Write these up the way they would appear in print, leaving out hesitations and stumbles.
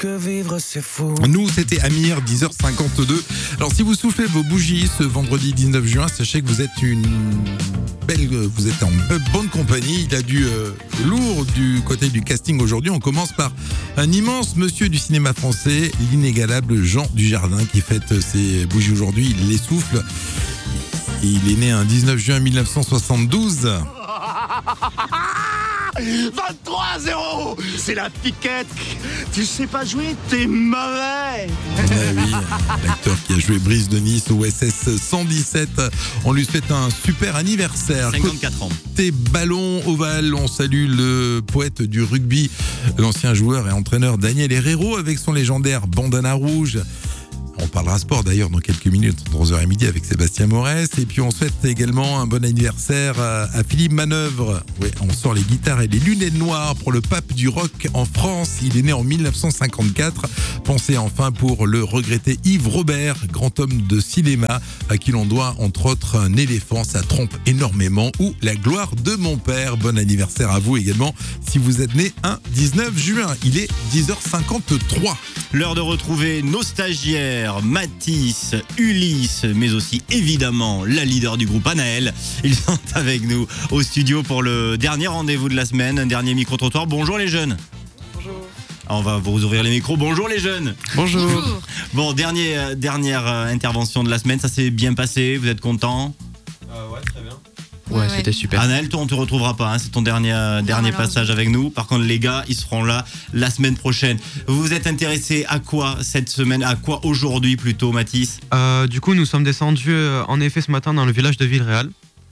que vivre c'est fou. Nous, c'était Amir, 10h52. Alors, si vous soufflez vos bougies ce vendredi 19 juin, sachez que vous êtes en bonne compagnie. Il a du lourd du côté du casting aujourd'hui. On commence par un immense monsieur du cinéma français, l'inégalable Jean Dujardin, qui fête ses bougies aujourd'hui. Il les souffle. Il est né un 19 juin 1972. 23-0. C'est la piquette. Tu sais pas jouer, t'es mauvais. Oui, l'acteur qui a joué Brice de Nice au SS 117. On lui souhaite un super anniversaire. 54 ans. Côté ballon ovale, on salue le poète du rugby, l'ancien joueur et entraîneur Daniel Herrero avec son légendaire bandana rouge. On parlera sport d'ailleurs dans quelques minutes, entre 11h30 avec Sébastien Morès. Et puis on souhaite également un bon anniversaire à Philippe Manœuvre. Oui, on sort les guitares et les lunettes noires pour le pape du rock en France. Il est né en 1954. Pensez enfin pour le regretté Yves Robert, grand homme de cinéma, à qui l'on doit entre autres Un éléphant, ça trompe énormément, ou La gloire de mon père. Bon anniversaire à vous également si vous êtes né un 19 juin. Il est 10h53. L'heure de retrouver nos stagiaires, Mathis, Ulysse, mais aussi évidemment la leader du groupe Anaël. Ils sont avec nous au studio pour le dernier rendez-vous de la semaine, un dernier micro-trottoir. Bonjour les jeunes. Bonjour. On va vous ouvrir les micros. Bonjour les jeunes. Bonjour. Bon, dernière intervention de la semaine, ça s'est bien passé, vous êtes contents? Ouais, très bien. Ouais, c'était super. Anaël, toi on te retrouvera pas, hein, c'est ton dernier passage avec nous. Par contre les gars, ils seront là la semaine prochaine. Vous vous êtes intéressé à quoi cette semaine, à quoi aujourd'hui plutôt, Mathis? Du coup, nous sommes descendus en effet ce matin dans le village de Villeréal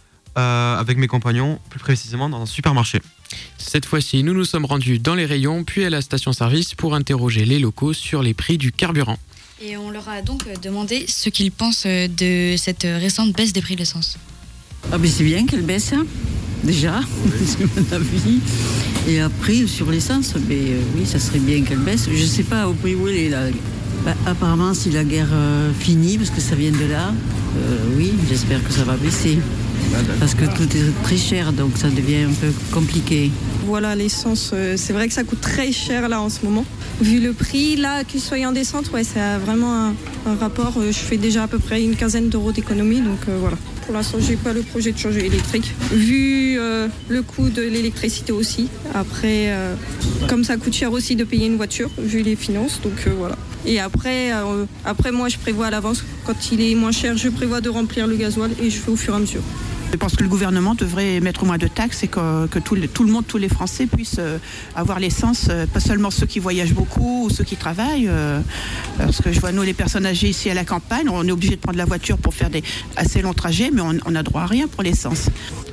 avec mes compagnons, plus précisément dans un supermarché. Cette fois-ci, nous nous sommes rendus dans les rayons, puis à la station-service pour interroger les locaux sur les prix du carburant. Et on leur a donc demandé ce qu'ils pensent de cette récente baisse des prix de l'essence. Ah ben c'est bien qu'elle baisse, hein, déjà, c'est mon avis. Et après, sur l'essence, oui, ça serait bien qu'elle baisse. Je sais pas au prix où elle est là. Apparemment, si la guerre finit, parce que ça vient de là, oui, j'espère que ça va baisser. Parce que tout est très cher, donc ça devient un peu compliqué. Voilà, l'essence, c'est vrai que ça coûte très cher là en ce moment. Vu le prix, là, qu'il soit en descente, ouais, ça a vraiment un rapport. Je fais déjà à peu près une quinzaine d'euros d'économie, donc voilà. Pour l'instant, j'ai pas le projet de changer électrique. Vu le coût de l'électricité aussi. Après, comme ça coûte cher aussi de payer une voiture, vu les finances, donc voilà. Et après, moi, je prévois à l'avance, quand il est moins cher, je prévois de remplir le gasoil et je fais au fur et à mesure. Je pense que le gouvernement devrait mettre moins de taxes et que tout le monde, tous les Français puissent avoir l'essence, pas seulement ceux qui voyagent beaucoup ou ceux qui travaillent. Parce que je vois, nous, les personnes âgées ici à la campagne, on est obligé de prendre la voiture pour faire des assez longs trajets, mais on n'a droit à rien pour l'essence.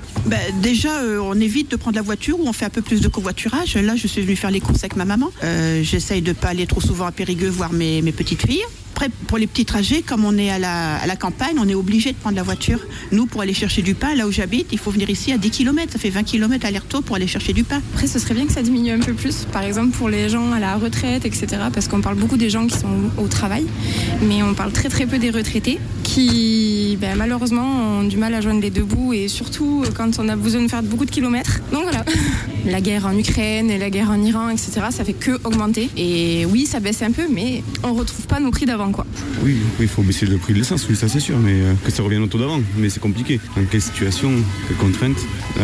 Déjà, on évite de prendre la voiture ou on fait un peu plus de covoiturage. Là, je suis venue faire les courses avec ma maman. J'essaye de ne pas aller trop souvent à Périgueux voir mes petites filles. Après, pour les petits trajets, comme on est à la campagne, on est obligé de prendre la voiture. Nous, pour aller chercher du pain, là où j'habite, il faut venir ici à 10 km. Ça fait 20 km aller-retour pour aller chercher du pain. Après, ce serait bien que ça diminue un peu plus. Par exemple, pour les gens à la retraite, etc. Parce qu'on parle beaucoup des gens qui sont au travail. Mais on parle très très peu des retraités qui, malheureusement, ont du mal à joindre les deux bouts. Et surtout, quand on a besoin de faire beaucoup de kilomètres. Donc voilà. La guerre en Ukraine et la guerre en Iran, etc. Ça fait que augmenter. Et oui, ça baisse un peu, mais on retrouve pas nos prix d'avant, quoi. Oui, il faut baisser le prix de l'essence, oui, ça c'est sûr, mais que ça revienne au taux d'avant. Mais c'est compliqué. Dans quelle situation, quelles contraintes,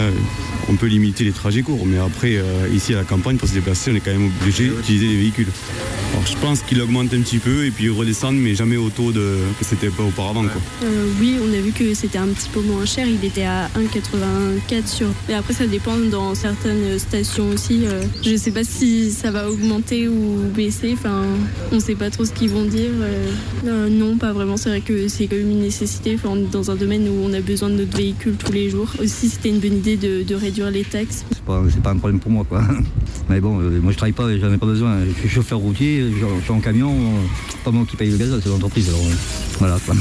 on peut limiter les trajets courts. Mais après, ici à la campagne, pour se déplacer, on est quand même obligé d'utiliser des véhicules. Alors je pense qu'il augmente un petit peu et puis redescend, mais jamais au taux que c'était pas auparavant, quoi. Oui, on a vu que c'était un petit peu moins cher. Il était à 1,84 sur. Et après, ça dépend dans certaines stations aussi. Je sais pas si ça va augmenter ou baisser. Enfin, on sait pas trop ce qu'ils vont dire. Non, pas vraiment. C'est vrai que c'est quand même une nécessité. Enfin, on est dans un domaine où on a besoin de notre véhicule tous les jours. Aussi, c'était une bonne idée de réduire les taxes. C'est pas un problème pour moi, quoi. Mais bon, moi je travaille pas, j'en ai pas besoin. Je suis chauffeur routier, je suis en camion, pas moi qui paye le gaz, c'est l'entreprise. Alors voilà, quoi.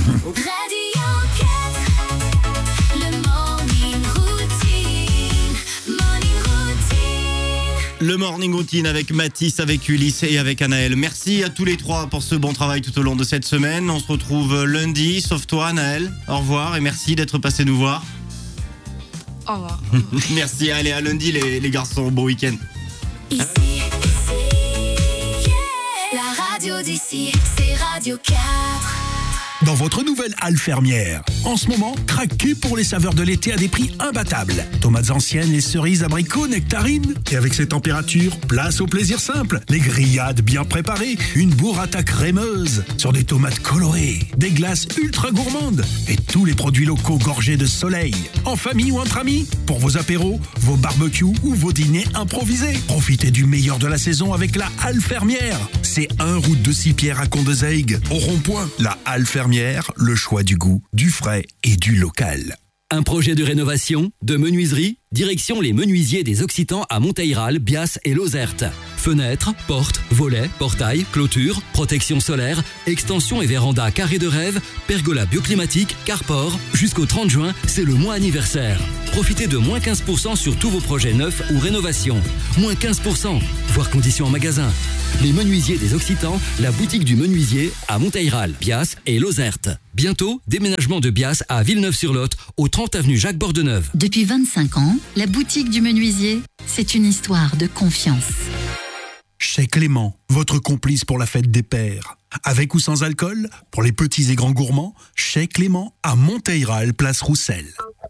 Le morning routine avec Mathis, avec Ulysse et avec Anaël. Merci à tous les trois pour ce bon travail tout au long de cette semaine. On se retrouve lundi, sauf toi Anaël. Au revoir et merci d'être passé nous voir. Au revoir. Merci, allez à lundi les garçons, bon week-end. Ici, la radio d'ici, c'est Radio 4. Dans votre nouvelle halle fermière. En ce moment, craquez pour les saveurs de l'été à des prix imbattables. Tomates anciennes, les cerises, abricots, nectarines. Et avec ces températures, place au plaisir simple. Les grillades bien préparées, une burrata crémeuse sur des tomates colorées, des glaces ultra gourmandes et tous les produits locaux gorgés de soleil. En famille ou entre amis, pour vos apéros, vos barbecues ou vos dîners improvisés. Profitez du meilleur de la saison avec la halle fermière. C'est 1 route de Sipierre à Condezaigue. Au rond-point, la halle fermière. Le choix du goût, du frais et du local. Un projet de rénovation, de menuiserie, direction les menuisiers des Occitans à Monteyral, Bias et Lozerte. Fenêtres, portes, volets, portails, clôtures, protection solaire, extension et véranda carré de rêve, pergola bioclimatique, carport. Jusqu'au 30 juin, c'est le mois anniversaire. Profitez de moins 15% sur tous vos projets neufs ou rénovations. Moins 15%, voire conditions en magasin. Les menuisiers des Occitans, la boutique du menuisier à Monteyral, Bias et Lozerte. Bientôt, déménagement de Bias à Villeneuve-sur-Lot, au 30 avenue Jacques Bordeneuve. Depuis 25 ans, la boutique du menuisier, c'est une histoire de confiance. Chez Clément, votre complice pour la fête des pères. Avec ou sans alcool, pour les petits et grands gourmands, chez Clément à Monteyral, place Roussel.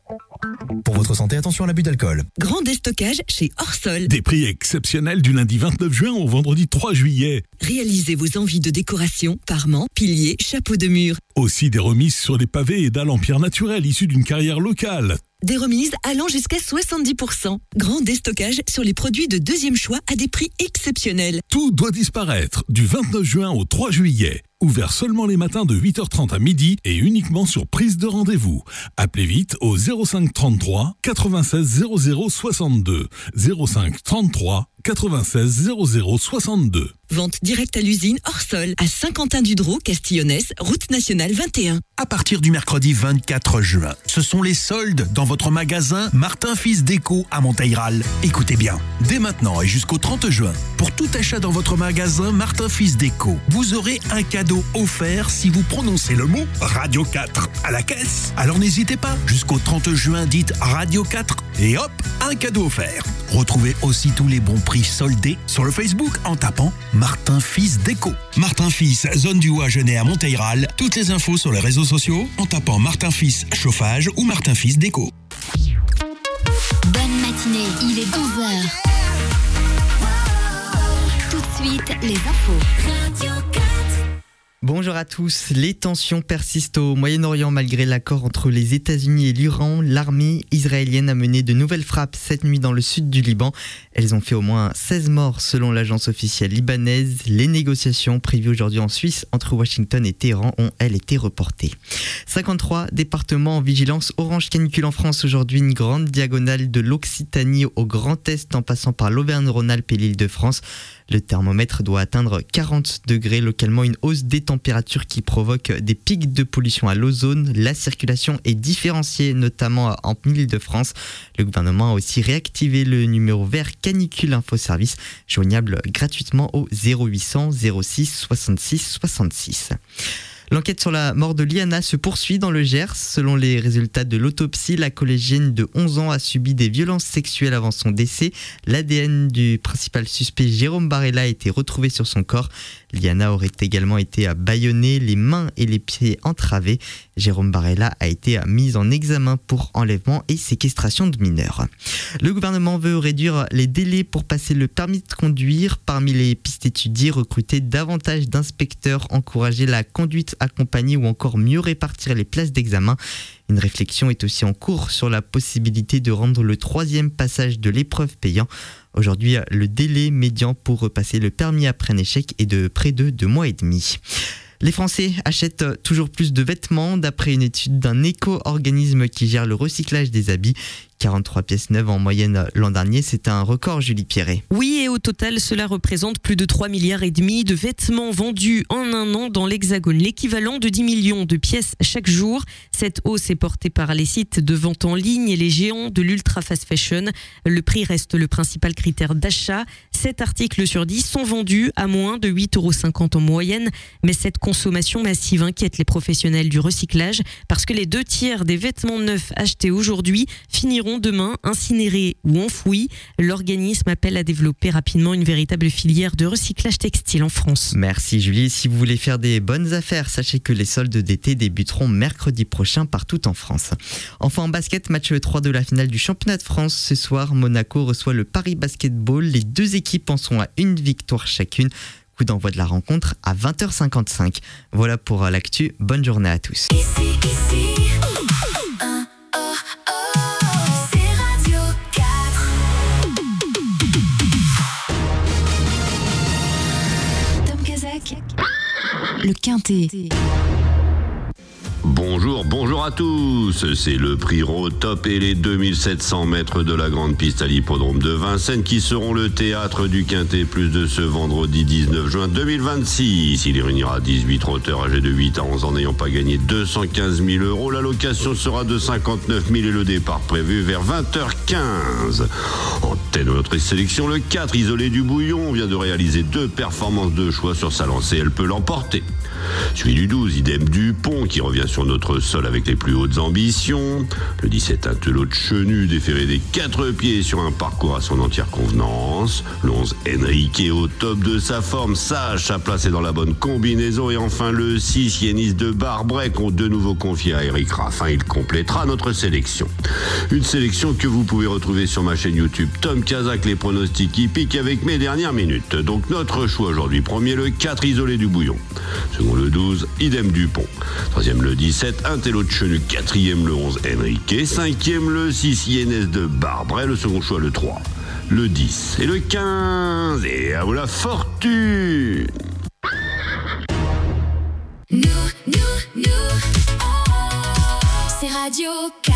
Pour votre santé, attention à l'abus d'alcool. Grand déstockage chez Orsol. Des prix exceptionnels du lundi 29 juin au vendredi 3 juillet. Réalisez vos envies de décoration, parements, piliers, chapeaux de mur. Aussi des remises sur les pavés et dalles en pierre naturelle issues d'une carrière locale. Des remises allant jusqu'à 70%. Grand déstockage sur les produits de deuxième choix à des prix exceptionnels. Tout doit disparaître du 29 juin au 3 juillet. Ouvert seulement les matins de 8h30 à midi et uniquement sur prise de rendez-vous. Appelez vite au 05 33 96 00 62. 05 33 96 00 62. Vente directe à l'usine Orsol, à Saint-Quentin-du-Drô, Castillonnès, route nationale 21. À partir du mercredi 24 juin, ce sont les soldes dans votre magasin Martin Fils Déco à Monteyral. Écoutez bien, dès maintenant et jusqu'au 30 juin, pour tout achat dans votre magasin Martin Fils Déco, vous aurez un cadeau offert si vous prononcez le mot Radio 4 à la caisse. Alors n'hésitez pas, jusqu'au 30 juin, dites Radio 4 et hop, un cadeau offert. Retrouvez aussi tous les bons prix soldés sur le Facebook en tapant Martin Fils Déco. Martin Fils, zone du Haut à Genêt à Monteyral. Toutes les infos sur les réseaux sociaux en tapant Martin Fils Chauffage ou Martin Fils Déco. Bonne matinée, il est 11h. Tout de suite, les infos. Radio 4. Bonjour à tous. Les tensions persistent au Moyen-Orient malgré l'accord entre les États-Unis et l'Iran. L'armée israélienne a mené de nouvelles frappes cette nuit dans le sud du Liban. Elles ont fait au moins 16 morts selon l'agence officielle libanaise. Les négociations prévues aujourd'hui en Suisse entre Washington et Téhéran ont, elles, été reportées. 53 départements en vigilance orange canicule en France aujourd'hui. Une grande diagonale de l'Occitanie au Grand Est en passant par l'Auvergne-Rhône-Alpes et l'Île-de-France. Le thermomètre doit atteindre 40 degrés, localement une hausse des températures qui provoque des pics de pollution à l'ozone. La circulation est différenciée, notamment en Île-de-France. Le gouvernement a aussi réactivé le numéro vert canicule info service, joignable gratuitement au 0800 06 66 66. L'enquête sur la mort de Liana se poursuit dans le Gers. Selon les résultats de l'autopsie, la collégienne de 11 ans a subi des violences sexuelles avant son décès. L'ADN du principal suspect, Jérôme Barella, a été retrouvé sur son corps. Liana aurait également été bâillonnée, les mains et les pieds entravés. Jérôme Barella a été mis en examen pour enlèvement et séquestration de mineurs. Le gouvernement veut réduire les délais pour passer le permis de conduire. Parmi les pistes étudiées, recruter davantage d'inspecteurs, encourager la conduite accompagner ou encore mieux répartir les places d'examen. Une réflexion est aussi en cours sur la possibilité de rendre le 3e passage de l'épreuve payant. Aujourd'hui, le délai médian pour repasser le permis après un échec est de près de 2 mois et demi. Les Français achètent toujours plus de vêtements. D'après une étude d'un éco-organisme qui gère le recyclage des habits, 43 pièces neuves en moyenne l'an dernier, c'est un record, Julie Pierret. Oui, et au total, cela représente plus de 3,5 milliards de vêtements vendus en un an dans l'Hexagone, l'équivalent de 10 millions de pièces chaque jour. Cette hausse est portée par les sites de vente en ligne et les géants de l'ultra fast fashion. Le prix reste le principal critère d'achat. 7 articles sur 10 sont vendus à moins de 8,50 € en moyenne, mais cette consommation massive inquiète les professionnels du recyclage parce que les 2 tiers des vêtements neufs achetés aujourd'hui finiront seront demain incinérés ou enfouis. L'organisme appelle à développer rapidement une véritable filière de recyclage textile en France. Merci Julie. Si vous voulez faire des bonnes affaires, sachez que les soldes d'été débuteront mercredi prochain partout en France. Enfin en basket, match 3 de la finale du championnat de France. Ce soir, Monaco reçoit le Paris Basketball. Les deux équipes en sont à une victoire chacune. Coup d'envoi de la rencontre à 20h55. Voilà pour l'actu. Bonne journée à tous. Le Quintet. Bonjour à tous, c'est le prix Top et les 2700 mètres de la grande piste à l'hippodrome de Vincennes qui seront le théâtre du Quintet Plus de ce vendredi 19 juin 2026. Il y réunira 18 trotteurs âgés de 8 à 11 ans n'ayant pas gagné 215 000 €. La location sera de 59 000 et le départ prévu vers 20h15. En tête de notre sélection, le 4 Isolé du Bouillon vient de réaliser 2 performances de choix sur sa lancée, elle peut l'emporter. Suivi du 12, Idem Dupont, qui revient sur notre sol avec les plus hautes ambitions. Le 17, Intelot de Chenu, déféré des 4 pieds sur un parcours à son entière convenance. Le 11, Enrique, au top de sa forme, sage sa place est dans la bonne combinaison. Et enfin le 6, Yanis de Barbrec, ont de nouveau confié à Eric Raffin. Il complétera notre sélection. Une sélection que vous pouvez retrouver sur ma chaîne YouTube Tom Kazak, les pronostics hippiques avec mes dernières minutes. Donc notre choix aujourd'hui, premier le 4, Isolé du Bouillon. Second le 12, Idem Dupont. Troisième le 17, Intello de Chenu. Quatrième le 11, Enrique. Cinquième le 6, Yanis de Barbrec. Le second choix le 3, le 10 et le 15. Et à vous la fortune. Nous, c'est Radio 4.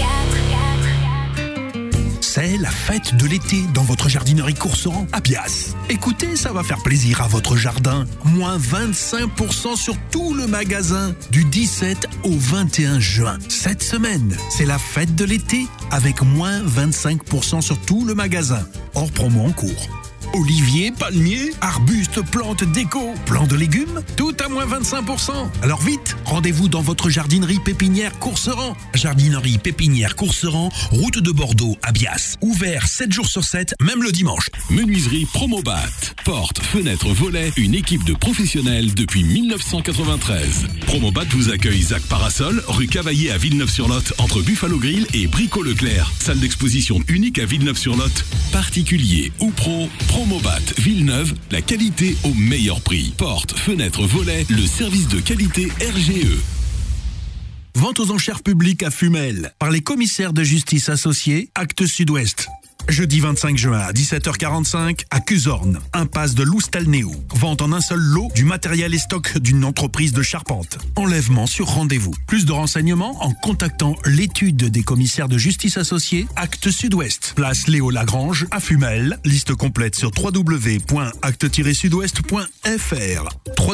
C'est la fête de l'été dans votre jardinerie Courseran à Bias. Écoutez, ça va faire plaisir à votre jardin. Moins 25% sur tout le magasin du 17 au 21 juin. Cette semaine, c'est la fête de l'été avec moins 25% sur tout le magasin. Hors promo en cours. Oliviers, palmiers, arbustes, plantes déco, plants de légumes, tout à moins 25%. Alors vite, rendez-vous dans votre jardinerie pépinière Courseran. Jardinerie pépinière Courseran, route de Bordeaux à Bias. Ouvert 7 jours sur 7, même le dimanche. Menuiserie Promobat. Portes, fenêtres, volets, une équipe de professionnels depuis 1993. Promobat vous accueille Zac Parasol, rue Cavaillé à Villeneuve-sur-Lot, entre Buffalo Grill et Brico Leclerc. Salle d'exposition unique à Villeneuve-sur-Lot. Particulier ou pro, Promobat Villeneuve, la qualité au meilleur prix. Portes, fenêtres, volets, le service de qualité RGE. Vente aux enchères publiques à Fumel par les commissaires de justice associés, Actes Sud-Ouest. Jeudi 25 juin à 17h45 à Cuzorn, impasse de Loustalnéo. Vente en un seul lot du matériel et stock d'une entreprise de charpente. Enlèvement sur rendez-vous. Plus de renseignements en contactant l'étude des commissaires de justice associés Actes Sud-Ouest. Place Léo Lagrange à Fumel. Liste complète sur www.acte-sudouest.fr.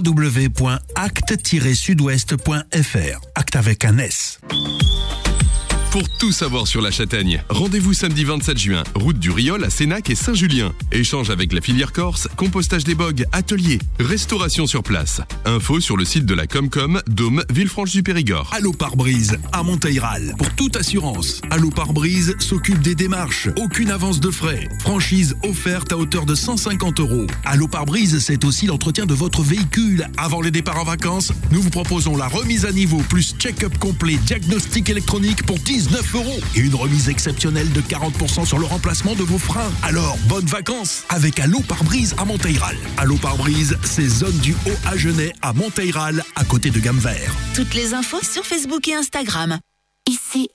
www.acte-sudouest.fr. Acte avec un S. Pour tout savoir sur la châtaigne, rendez-vous samedi 27 juin, route du Riol à Sénac et Saint-Julien. Échange avec la filière corse, compostage des bogues, atelier, restauration sur place. Info sur le site de la Comcom, Dôme, Villefranche-du-Périgord. Allo Pare-Brise à Monteiral. Pour toute assurance, Allo Pare-Brise s'occupe des démarches. Aucune avance de frais. Franchise offerte à hauteur de 150 €. Allo Pare-Brise, c'est aussi l'entretien de votre véhicule. Avant les départs en vacances, nous vous proposons la remise à niveau plus check-up complet, diagnostic électronique pour 19 € et une remise exceptionnelle de 40% sur le remplacement de vos freins. Alors, bonnes vacances avec Allo Pare-Brise à Monteiral. Allo Pare-Brise, c'est zone du Haut-Agenais à Monteiral, à côté de Gamme-Vert. Toutes les infos sur Facebook et Instagram. Ici.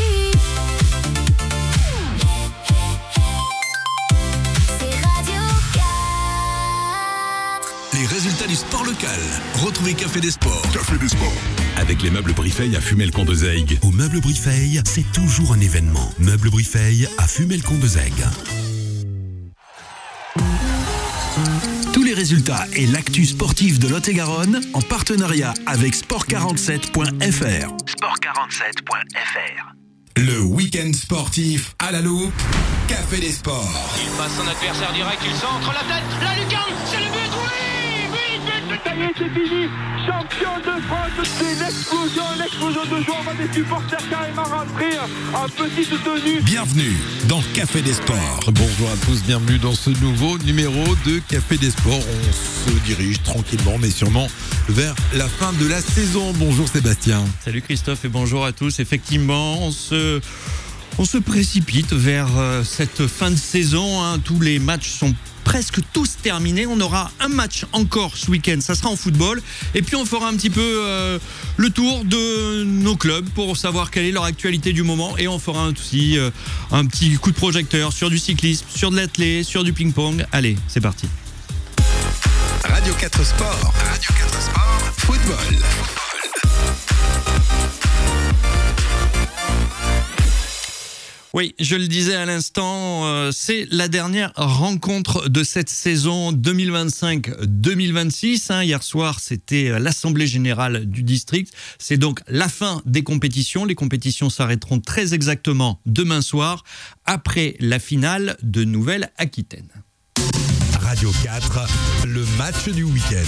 Les résultats du sport local. Retrouvez Café des Sports. Café des Sports. Avec les meubles Brifeil à Fumel-Condezaygues. Au Meuble Brifeil, c'est toujours un événement. Meuble Brifeil à Fumel-Condezaygues. Tous les résultats et l'actu sportif de Lot-et-Garonne en partenariat avec sport47.fr. Sport47.fr. Le week-end sportif à la loupe, Café des Sports. Il passe son adversaire direct, il centre la tête, la lucarne, c'est le but, oui, but Ça y est, c'est fini. Champion de France, c'est l'explosion de joie. On va des supporters carrément rentrer en petite tenue. Bienvenue dans Café des Sports. Bonjour à tous, bienvenue dans ce nouveau numéro de Café des Sports. On se dirige tranquillement mais sûrement vers la fin de la saison. Bonjour Sébastien. Salut Christophe et bonjour à tous. Effectivement, on se précipite vers cette fin de saison. Tous les matchs sont presque tous terminés. On aura un match encore ce week-end, ça sera en football. Et puis on fera un petit peu le tour de nos clubs pour savoir quelle est leur actualité du moment. Et on fera aussi un petit coup de projecteur sur du cyclisme, sur de l'athlé, sur du ping-pong. Allez, c'est parti. Radio 4 Sport. Radio 4 Sport. Football. Oui, je le disais à l'instant, c'est la dernière rencontre de cette saison 2025-2026. Hier soir, c'était l'Assemblée Générale du District. C'est donc la fin des compétitions. Les compétitions s'arrêteront très exactement demain soir, après la finale de Nouvelle-Aquitaine. Radio 4, le match du week-end.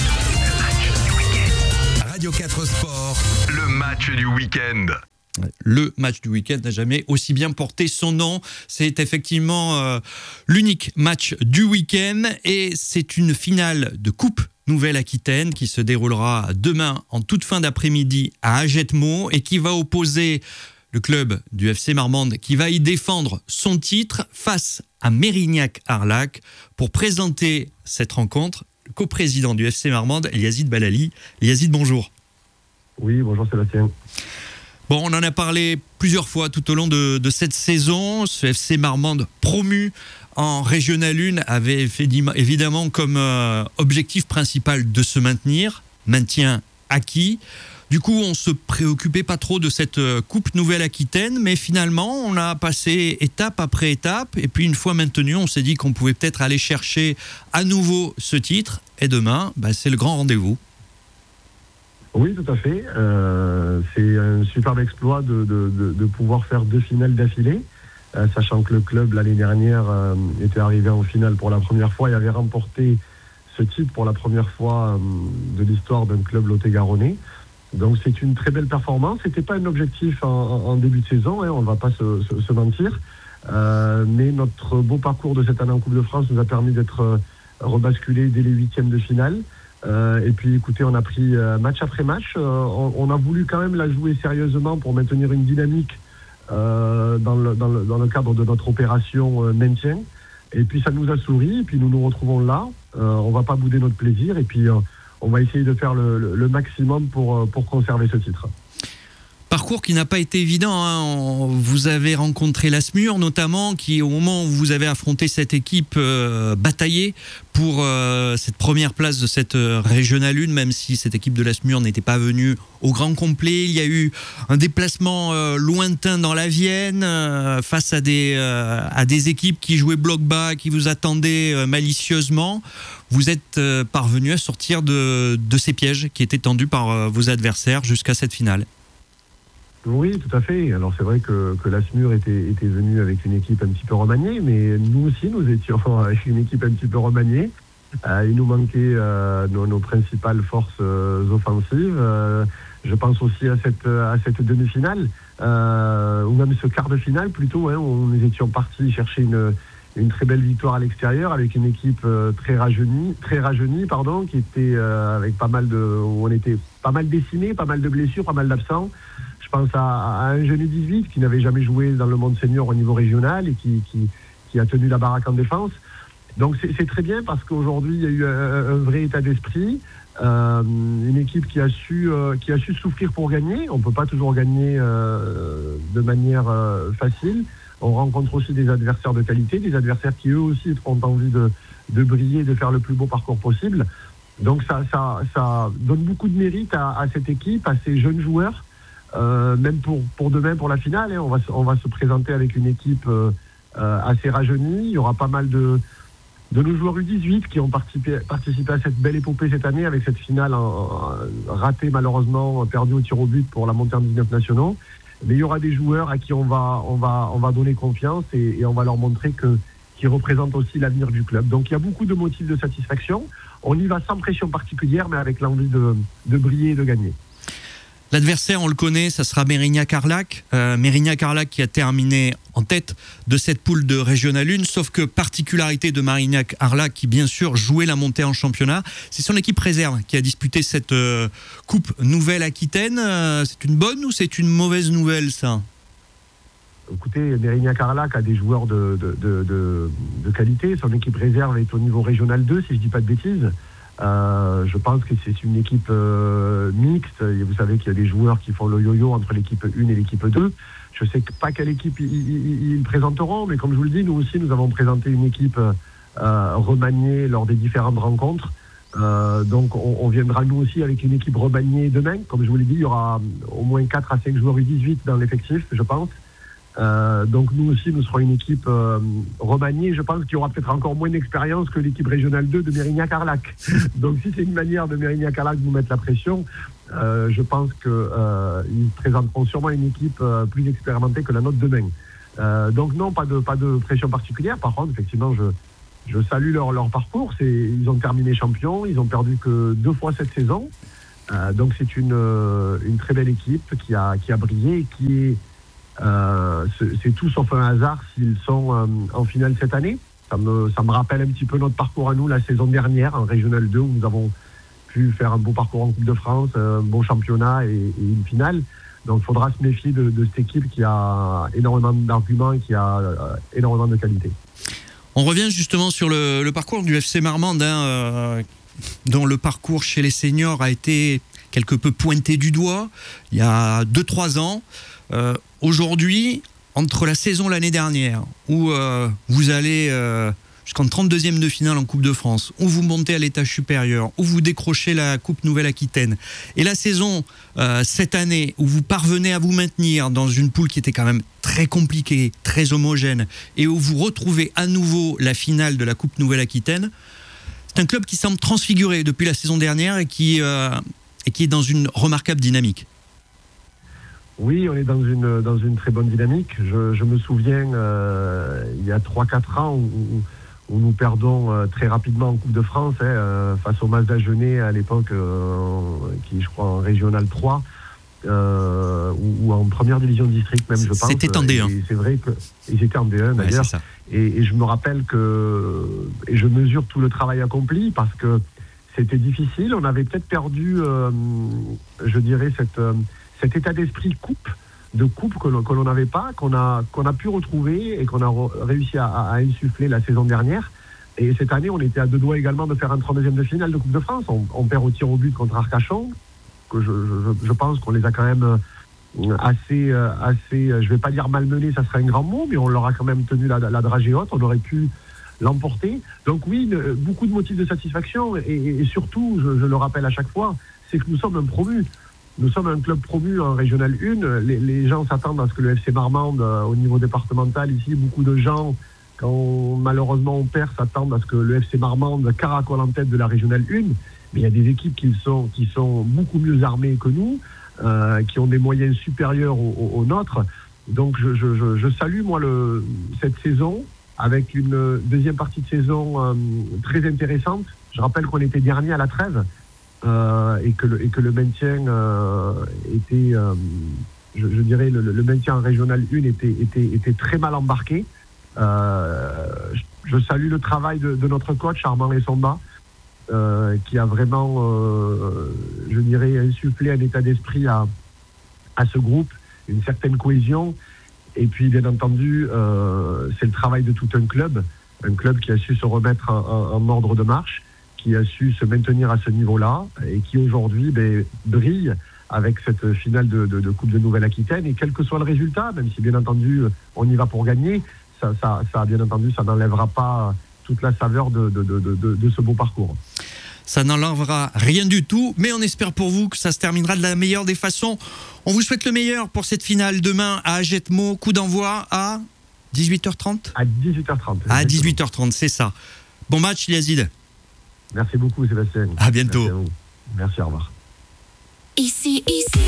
Radio 4 Sport, le match du week-end. Le match du week-end n'a jamais aussi bien porté son nom. C'est effectivement l'unique match du week-end et c'est une finale de Coupe Nouvelle-Aquitaine qui se déroulera demain en toute fin d'après-midi à Agetmo et qui va opposer le club du FC Marmande qui va y défendre son titre face à Mérignac-Arlac. Pour présenter cette rencontre, le coprésident du FC Marmande, Yazid Balali. Yazid, bonjour. Oui, bonjour Sébastien. Bon, on en a parlé plusieurs fois tout au long de cette saison. Ce FC Marmande promu en Régional 1 avait fait évidemment comme objectif principal de se maintenir, maintien acquis. Du coup, on se préoccupait pas trop de cette Coupe Nouvelle-Aquitaine, mais finalement, on a passé étape après étape. Et puis, une fois maintenu, on s'est dit qu'on pouvait peut-être aller chercher à nouveau ce titre. Et demain, c'est le grand rendez-vous. Oui, tout à fait. C'est un superbe exploit de pouvoir faire 2 finales d'affilée, sachant que le club, l'année dernière, était arrivé en finale pour la première fois et avait remporté ce titre pour la première fois de l'histoire d'un club lot-et-garonnais. Donc c'est une très belle performance. C'était pas un objectif en début de saison, on ne va pas se mentir. Mais notre beau parcours de cette année en Coupe de France nous a permis d'être rebasculé dès les 8e de finale. Et puis écoutez, on a pris match après match. On a voulu quand même la jouer sérieusement pour maintenir une dynamique dans le cadre de notre opération maintien. Et puis ça nous a souri, et puis nous nous retrouvons là. On va pas bouder notre plaisir, et puis on va essayer de faire le maximum pour conserver ce titre. Parcours qui n'a pas été évident. Vous avez rencontré l'Asmur notamment, qui au moment où vous avez affronté cette équipe bataillée pour cette première place de cette Régional 1, même si cette équipe de l'Asmur n'était pas venue au grand complet. Il y a eu un déplacement lointain dans la Vienne face à des équipes qui jouaient bloc bas, qui vous attendaient malicieusement. Vous êtes parvenu à sortir de ces pièges qui étaient tendus par vos adversaires jusqu'à cette finale. Oui, tout à fait. Alors c'est vrai que l'Asmur était venu avec une équipe un petit peu remaniée, mais nous aussi, nous étions avec une équipe un petit peu remaniée. Il nous manquait nos principales forces offensives. Je pense aussi à cette demi-finale, ou même ce quart de finale plutôt, où nous étions partis chercher une très belle victoire à l'extérieur avec une équipe très rajeunie, qui était avec où on était pas mal décimés, pas mal de blessures, pas mal d'absents. Je pense à un jeune 18 qui n'avait jamais joué dans le monde senior au niveau régional et qui a tenu la baraque en défense. Donc c'est très bien parce qu'aujourd'hui il y a eu un vrai état d'esprit, une équipe qui a su souffrir pour gagner. On ne peut pas toujours gagner de manière facile. On rencontre aussi des adversaires de qualité, des adversaires qui eux aussi ont envie de briller, de faire le plus beau parcours possible. Donc ça donne beaucoup de mérite à cette équipe, à ces jeunes joueurs. Même pour demain, pour la finale, on va se présenter avec une équipe assez rajeunie. Il y aura pas mal de nos joueurs U18 qui ont participé à cette belle épopée cette année avec cette finale ratée malheureusement, perdue au tir au but pour la montée en 19 nationaux. Mais il y aura des joueurs à qui on va donner confiance et on va leur montrer qu'ils représentent aussi l'avenir du club. Donc il y a beaucoup de motifs de satisfaction. on y va sans pression particulière, mais avec l'envie de briller et de gagner. L'adversaire, on le connaît, ça sera Mérignac-Arlac. Mérignac-Arlac qui a terminé en tête de cette poule de Régional 1, sauf que particularité de Mérignac-Arlac qui bien sûr jouait la montée en championnat, c'est son équipe réserve qui a disputé cette Coupe Nouvelle-Aquitaine. C'est une bonne ou c'est une mauvaise nouvelle ça ? Écoutez, Mérignac-Arlac a des joueurs de qualité. Son équipe réserve est au niveau Régional 2, si je ne dis pas de bêtises. Je pense que c'est une équipe mixte. Et vous savez qu'il y a des joueurs qui font le yo-yo entre l'équipe 1 et l'équipe 2. Je ne sais pas quelle équipe ils présenteront, mais comme je vous le dis, nous aussi, nous avons présenté une équipe remaniée lors des différentes rencontres. Donc on viendra nous aussi avec une équipe remaniée demain. Comme je vous l'ai dit, il y aura au moins 4 à 5 joueurs U18 dans l'effectif, je pense. Donc nous aussi, nous serons une équipe remaniée. Je pense qu'il y aura peut-être encore moins d'expérience que l'équipe régionale 2 de Mérignac-Arlac. Donc si c'est une manière de Mérignac-Arlac de nous mettre la pression, je pense qu'ils présenteront sûrement une équipe plus expérimentée que la nôtre demain. Donc non, pas de pression particulière. Par contre, effectivement, je salue leur parcours. Ils ont terminé champions, ils ont perdu que 2 fois cette saison. Donc c'est une très belle équipe qui a brillé et qui est c'est tout sauf un hasard s'ils sont en finale cette année. Ça me rappelle un petit peu notre parcours à nous la saison dernière en Régional 2 où nous avons pu faire un beau parcours en Coupe de France, un bon championnat et une finale. Donc il faudra se méfier de cette équipe qui a énormément d'arguments et qui a énormément de qualité. On revient justement sur le parcours du FC Marmande, dont le parcours chez les seniors a été quelque peu pointé du doigt il y a 2-3 ans. Aujourd'hui, entre la saison l'année dernière, où vous allez jusqu'en 32e de finale en Coupe de France, où vous montez à l'étage supérieur, où vous décrochez la Coupe Nouvelle-Aquitaine, et la saison cette année, où vous parvenez à vous maintenir dans une poule qui était quand même très compliquée, très homogène, et où vous retrouvez à nouveau la finale de la Coupe Nouvelle-Aquitaine, c'est un club qui semble transfiguré depuis la saison dernière et qui est dans une remarquable dynamique. Oui, on est dans une très bonne dynamique. Je me souviens, il y a 3-4 ans, où nous perdons très rapidement en Coupe de France, face au Mazda Genet à l'époque, qui je crois en Régional 3, ou en première division district même, je pense. C'était en D1. Et c'est vrai qu'ils étaient en D1 d'ailleurs. Ouais, et je me rappelle et je mesure tout le travail accompli parce que c'était difficile. On avait peut-être perdu, je dirais, cet état d'esprit coupe que l'on n'avait pas, qu'on a pu retrouver et qu'on a réussi à insuffler la saison dernière. Et cette année, on était à 2 doigts également de faire un 32e de finale de Coupe de France. On perd au tir au but contre Arcachon, que je pense qu'on les a quand même assez, je vais pas dire malmenés, ça serait un grand mot, mais on leur a quand même tenu la dragée haute, on aurait pu l'emporter. Donc oui, beaucoup de motifs de satisfaction et surtout, je le rappelle à chaque fois, c'est que nous sommes un promu. Nous sommes un club promu en Régional 1. Les gens s'attendent à ce que le FC Marmande, au niveau départemental, ici, beaucoup de gens, quand malheureusement on perd, s'attendent à ce que le FC Marmande caracole en tête de la Régional 1. Mais il y a des équipes qui sont beaucoup mieux armées que nous, qui ont des moyens supérieurs aux nôtres. Donc je salue, moi, cette saison, avec une deuxième partie de saison très intéressante. Je rappelle qu'on était dernier à la trêve. Et que le maintien était, je dirais, le maintien en Régional 1 était très mal embarqué. Je salue le travail de notre coach Armand Essomba, qui a vraiment, je dirais, insufflé un état d'esprit à ce groupe, une certaine cohésion. Et puis, bien entendu, c'est le travail de tout un club qui a su se remettre en ordre de marche, qui a su se maintenir à ce niveau-là et qui aujourd'hui brille avec cette finale de Coupe de Nouvelle-Aquitaine. Et quel que soit le résultat, même si bien entendu on y va pour gagner, ça bien entendu ça n'enlèvera pas toute la saveur de ce beau parcours. Ça n'enlèvera rien du tout, mais on espère pour vous que ça se terminera de la meilleure des façons. On vous souhaite le meilleur pour cette finale demain à Agetmo, coup d'envoi à 18h30 ? À 18h30. À 18h30, c'est ça. Bon match, Yazid. Merci beaucoup, Sébastien. À bientôt. Merci, au revoir. Ici,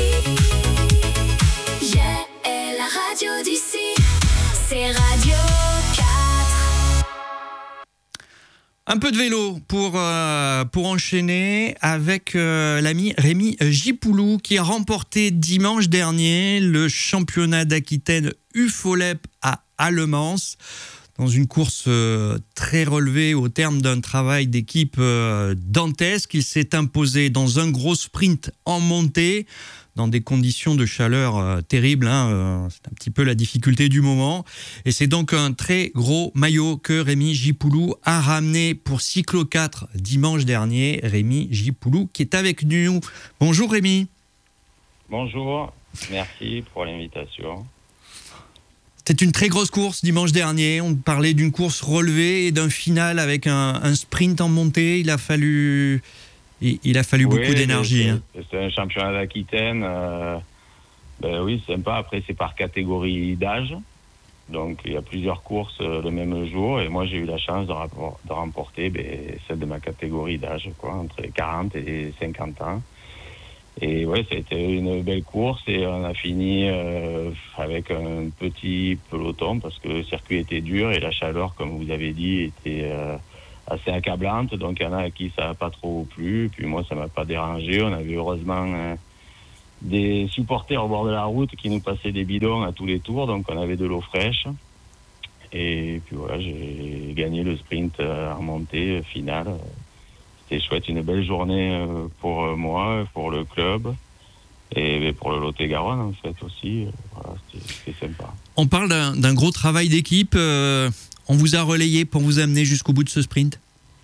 j'ai la radio d'ici. C'est Radio 4. Un peu de vélo pour enchaîner avec l'ami Rémi Gipoulou qui a remporté dimanche dernier le championnat d'Aquitaine UFOLEP à Allemans dans une course très relevée au terme d'un travail d'équipe dantesque. Il s'est imposé dans un gros sprint en montée dans des conditions de chaleur terribles. C'est un petit peu la difficulté du moment. Et c'est donc un très gros maillot que Rémi Gipoulou a ramené pour Cyclo 4 dimanche dernier. Rémi Gipoulou qui est avec nous. Bonjour Rémi. Bonjour, merci pour l'invitation. C'était une très grosse course dimanche dernier. On parlait d'une course relevée et d'un final avec un sprint en montée. Il a fallu beaucoup d'énergie. C'est un championnat d'Aquitaine. Oui, sympa. Après, c'est par catégorie d'âge. Donc, il y a plusieurs courses le même jour. Et moi, j'ai eu la chance de remporter celle de ma catégorie d'âge, entre 40 et 50 ans. Et ouais, ça a été une belle course et on a fini avec un petit peloton parce que le circuit était dur et la chaleur, comme vous avez dit, était assez accablante. Donc il y en a à qui ça n'a pas trop plu. Puis moi, ça m'a pas dérangé. On avait heureusement des supporters au bord de la route qui nous passaient des bidons à tous les tours. Donc on avait de l'eau fraîche. Et puis voilà, j'ai gagné le sprint en montée finale. C'était chouette, une belle journée pour moi, pour le club et pour le Lot-et-Garonne en fait aussi. Voilà, c'était sympa. On parle d'un gros travail d'équipe. On vous a relayé pour vous amener jusqu'au bout de ce sprint?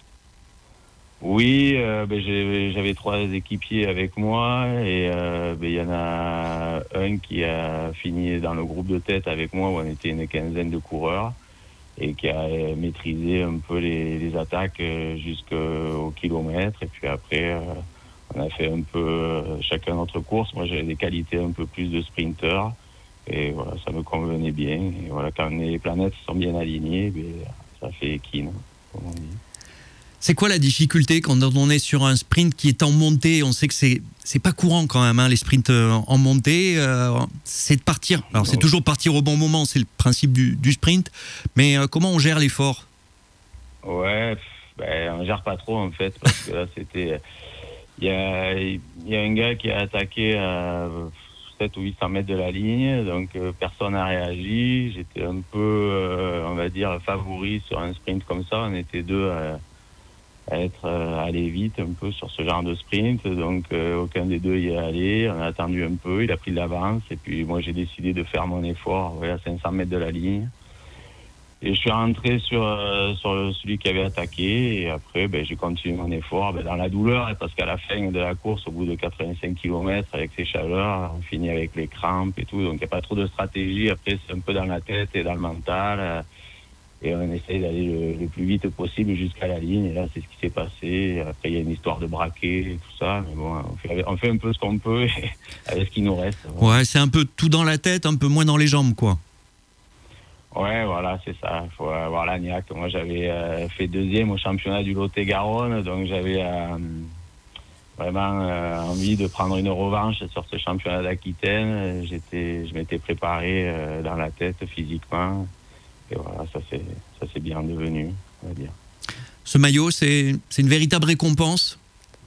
Oui, j'avais 3 équipiers avec moi et il y en a un qui a fini dans le groupe de tête avec moi où on était une quinzaine de coureurs. Et qui a maîtrisé un peu les attaques jusqu'au kilomètre. Et puis après, on a fait un peu chacun notre course. Moi, j'avais des qualités un peu plus de sprinter. Et voilà, ça me convenait bien. Et voilà, quand les planètes sont bien alignées, ça fait équine, comme on dit. C'est quoi la difficulté quand on est sur un sprint qui est en montée? On sait que c'est pas courant quand même, les sprints en montée. C'est de partir. Alors c'est toujours partir au bon moment, c'est le principe du sprint. Mais comment on gère l'effort? Ouais, on gère pas trop en fait parce que là c'était. Il y a un gars qui a attaqué à 700 ou 800 mètres de la ligne, donc personne n'a réagi. J'étais un peu, on va dire, favori sur un sprint comme ça. On était 2 à aller vite un peu sur ce genre de sprint, donc aucun des 2 y est allé. On a attendu un peu, il a pris de l'avance et puis moi j'ai décidé de faire mon effort à 500 mètres de la ligne et je suis rentré sur celui qui avait attaqué et après j'ai continué mon effort dans la douleur parce qu'à la fin de la course, au bout de 85 km avec ces chaleurs, on finit avec les crampes et tout, donc il n'y a pas trop de stratégie. Après c'est un peu dans la tête et dans le mental. Et on essaye d'aller le plus vite possible jusqu'à la ligne. Et là, c'est ce qui s'est passé. Après, il y a une histoire de braquet et tout ça. Mais bon, on fait un peu ce qu'on peut avec ce qui nous reste. Ouais, c'est un peu tout dans la tête, un peu moins dans les jambes, quoi. Ouais, voilà, c'est ça. Il faut avoir la niaque. Moi, j'avais fait 2e au championnat du Lot-et-Garonne. Donc, j'avais vraiment envie de prendre une revanche sur ce championnat d'Aquitaine. Je m'étais préparé dans la tête physiquement. Et voilà, ça c'est bien devenu, on va dire. Ce maillot, c'est une véritable récompense?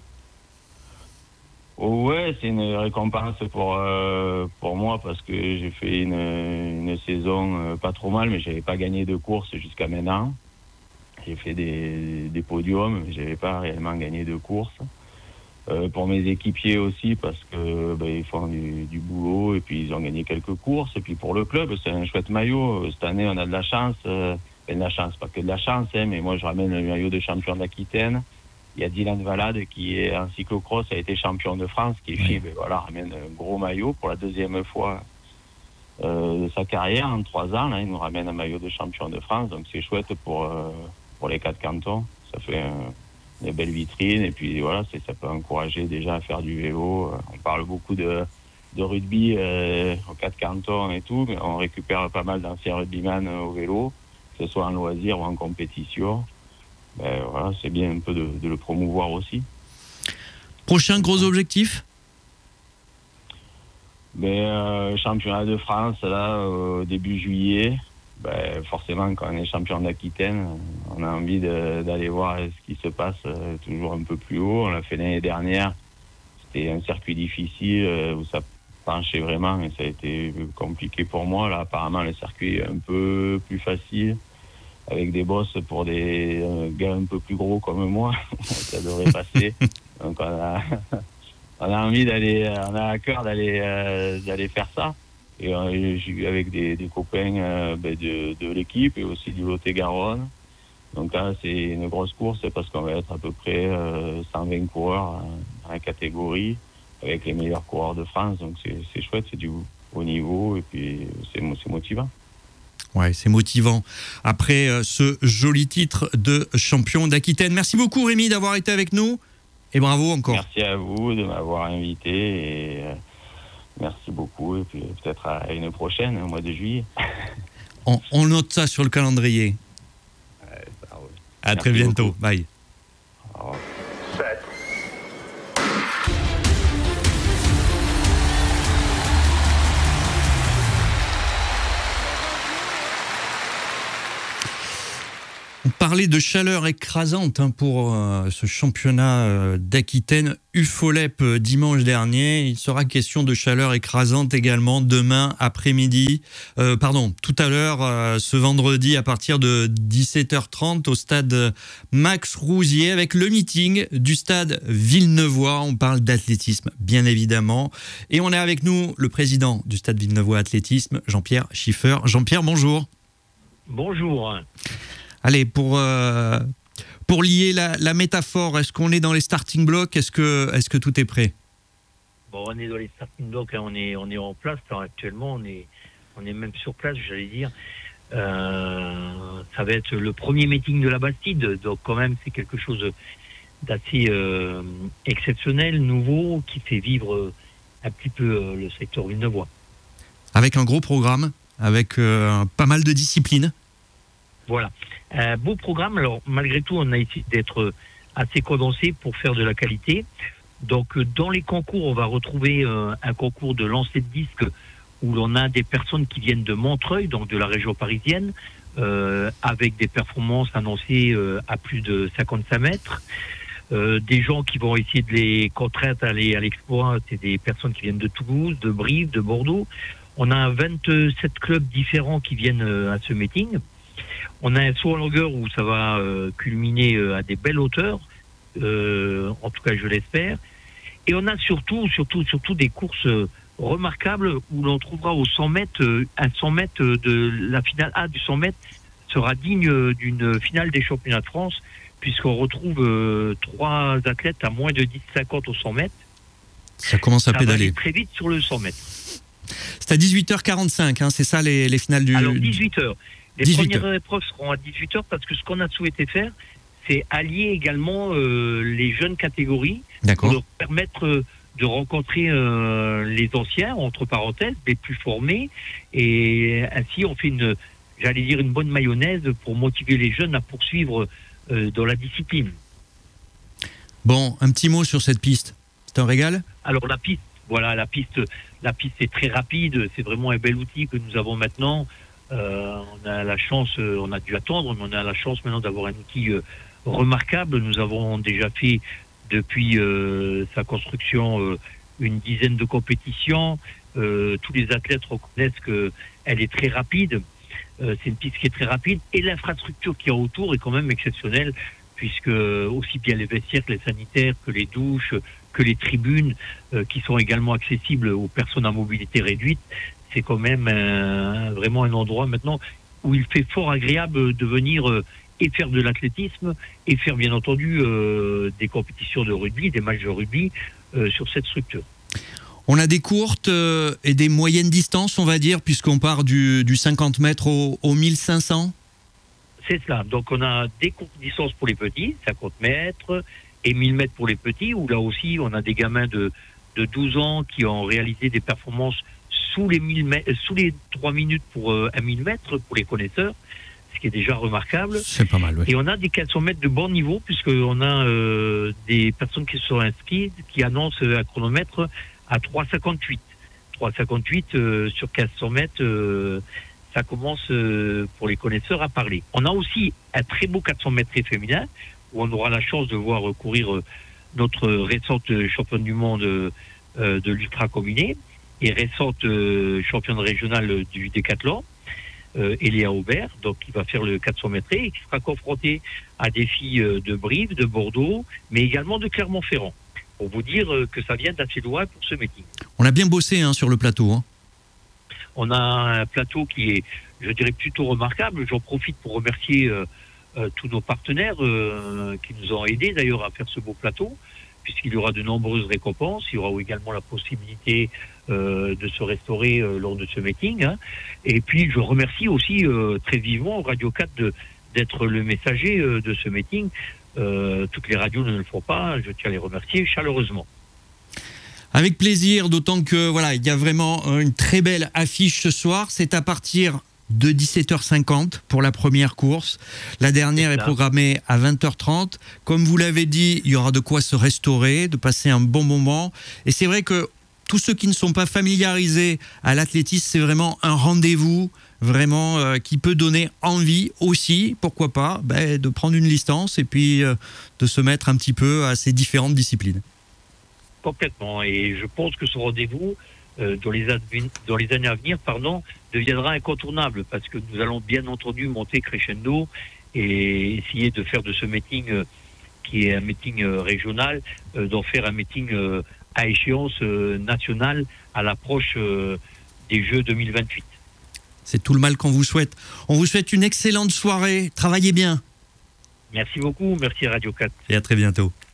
Ouais, c'est une récompense pour moi parce que j'ai fait une saison pas trop mal, mais j'avais pas gagné de course jusqu'à maintenant. J'ai fait des podiums, mais j'avais pas réellement gagné de course. Pour mes équipiers aussi parce que ils font du boulot et puis ils ont gagné quelques courses. Et puis pour le club, c'est un chouette maillot. Cette année, on a de la chance. Pas que de la chance, mais moi je ramène le maillot de champion d'Aquitaine. Il y a Dylan Valade qui est en cyclocross, a été champion de France, qui ramène un gros maillot pour la 2e fois de sa carrière en 3 ans. Là, il nous ramène un maillot de champion de France, donc c'est chouette pour les 4 cantons. Ça fait une belle vitrine et puis voilà, ça peut encourager déjà à faire du vélo. On parle beaucoup de rugby aux 4 cantons et tout, mais on récupère pas mal d'anciens rugbyman au vélo, que ce soit en loisir ou en compétition. Voilà, c'est bien un peu de le promouvoir aussi. Prochain gros objectif? Championnat de France là début juillet. forcément, quand on est champion d'Aquitaine, on a envie d'aller voir ce qui se passe toujours un peu plus haut. On l'a fait l'année dernière. C'était un circuit difficile où ça penchait vraiment et ça a été compliqué pour moi. Là, apparemment, le circuit est un peu plus facile avec des bosses pour des gars un peu plus gros comme moi. Ça devrait passer. Donc, on a envie d'aller, on a à cœur d'aller faire ça. Et j'ai eu avec des copains de l'équipe et aussi du Lot-et-Garonne. Donc là, c'est une grosse course parce qu'on va être à peu près 120 coureurs dans la catégorie avec les meilleurs coureurs de France. Donc c'est chouette, c'est du haut niveau et puis c'est motivant. Ouais, c'est motivant. Après ce joli titre de champion d'Aquitaine. Merci beaucoup Rémi d'avoir été avec nous et bravo encore. Merci à vous de m'avoir invité et merci beaucoup et puis peut-être à une prochaine, au mois de juillet. On note ça sur le calendrier. À très bientôt. Beaucoup. Bye. On parlait de chaleur écrasante pour ce championnat d'Aquitaine UFOLEP dimanche dernier. Il sera question de chaleur écrasante également demain après-midi. Tout à l'heure, ce vendredi à partir de 17h30 au stade Max Rousier avec le meeting du stade Villeneuvois. On parle d'athlétisme bien évidemment. Et on est avec nous le président du stade Villeneuvois Athlétisme, Jean-Pierre Schiffer. Jean-Pierre, bonjour. Bonjour. Allez, pour lier la métaphore, est-ce qu'on est dans les starting blocks ? Est-ce que tout est prêt ? Bon, on est dans les starting blocks, hein, on est en place là, actuellement, on est même sur place, j'allais dire. Ça va être le premier meeting de la Bastide, donc quand même c'est quelque chose d'assez exceptionnel, nouveau, qui fait vivre un petit peu le secteur villeneuvois. Avec un gros programme, avec pas mal de disciplines. Voilà. Beau programme. Alors, malgré tout, on a essayé d'être assez condensé pour faire de la qualité. Donc, dans les concours, on va retrouver un concours de lancer de disque où l'on a des personnes qui viennent de Montreuil, donc de la région parisienne, avec des performances annoncées à plus de 55 mètres. Des gens qui vont essayer de les contraindre à aller à l'exploit, c'est des personnes qui viennent de Toulouse, de Brive, de Bordeaux. On a 27 clubs différents qui viennent à ce meeting. On a un saut en longueur où ça va culminer à des belles hauteurs, en tout cas je l'espère. Et on a surtout des courses remarquables où l'on trouvera au 100 mètres, un 100 mètres de la finale A du 100 mètres sera digne d'une finale des championnats de France, puisqu'on retrouve 3 athlètes à moins de 10,50 au 100 mètres. Ça commence à pédaler. Ça va aller très vite sur le 100 mètres. C'est à 18h45, hein, c'est ça les finales du... Alors 18h. Les 18 premières épreuves seront à 18h parce que ce qu'on a souhaité faire, c'est allier également les jeunes catégories pour leur permettre de rencontrer les anciens, entre parenthèses, les plus formés. Et ainsi, on fait une bonne mayonnaise pour motiver les jeunes à poursuivre dans la discipline. Bon, un petit mot sur cette piste. C'est un régal ? Alors la piste est très rapide. C'est vraiment un bel outil que nous avons maintenant. On a la chance, on a dû attendre, mais on a la chance maintenant d'avoir un outil remarquable. Nous avons déjà fait depuis sa construction une dizaine de compétitions. Tous les athlètes reconnaissent qu'elle est très rapide. C'est une piste qui est très rapide et l'infrastructure qui est autour est quand même exceptionnelle, puisque aussi bien les vestiaires que les sanitaires, que les douches, que les tribunes qui sont également accessibles aux personnes à mobilité réduite. C'est quand même vraiment un endroit maintenant où il fait fort agréable de venir et faire de l'athlétisme et faire bien entendu des compétitions de rugby, des matchs de rugby sur cette structure. On a des courtes et des moyennes distances, on va dire, puisqu'on part du 50 mètres au 1500. C'est cela. Donc on a des courtes distances pour les petits, 50 mètres, et 1000 mètres pour les petits, où là aussi on a des gamins de 12 ans qui ont réalisé des performances sous les 3 minutes pour 1000 mètres pour les connaisseurs, ce qui est déjà remarquable. C'est pas mal, oui. Et on a des 400 mètres de bon niveau, puisqu'on a des personnes qui se sont inscrites, qui annoncent un chronomètre à 3,58. 3,58 sur 400 mètres, ça commence pour les connaisseurs à parler. On a aussi un très beau 400 mètres féminin où on aura la chance de voir courir notre récente championne du monde de l'ultra combiné et récente championne régionale du décathlon, Eléa Aubert, donc qui va faire le 400 mètres et qui sera confrontée à des filles de Brive, de Bordeaux, mais également de Clermont-Ferrand. Pour vous dire que ça vient d'assez loin pour ce meeting. On a bien bossé sur le plateau. On a un plateau qui est, je dirais, plutôt remarquable. J'en profite pour remercier tous nos partenaires qui nous ont aidés d'ailleurs à faire ce beau plateau, puisqu'il y aura de nombreuses récompenses. Il y aura également la possibilité de se restaurer lors de ce meeting. Et puis je remercie aussi très vivement Radio 4 d'être le messager de ce meeting. Toutes les radios ne le font pas. Je tiens à les remercier chaleureusement. Avec plaisir, d'autant que voilà, il y a vraiment une très belle affiche ce soir. C'est à partir de 17h50 pour la première course. La dernière est programmée à 20h30. Comme vous l'avez dit, il y aura de quoi se restaurer, de passer un bon moment. Et c'est vrai que tous ceux qui ne sont pas familiarisés à l'athlétisme, c'est vraiment un rendez-vous vraiment qui peut donner envie aussi, pourquoi pas, de prendre une licence et puis de se mettre un petit peu à ces différentes disciplines. Complètement. Et je pense que ce rendez-vous, dans les années à venir, deviendra incontournable parce que nous allons bien entendu monter crescendo et essayer de faire de ce meeting, qui est un meeting régional, d'en faire un meeting à échéance nationale à l'approche des Jeux 2028. C'est tout le mal qu'on vous souhaite. On vous souhaite une excellente soirée. Travaillez bien. Merci beaucoup. Merci à Radio 4. Et à très bientôt.